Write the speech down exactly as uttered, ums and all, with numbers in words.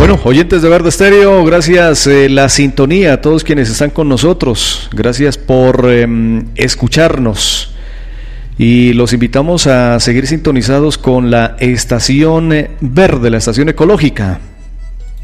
Bueno, oyentes de Verde Estéreo, gracias eh, la sintonía a todos quienes están con nosotros, gracias por eh, escucharnos y los invitamos a seguir sintonizados con la estación verde, la estación ecológica.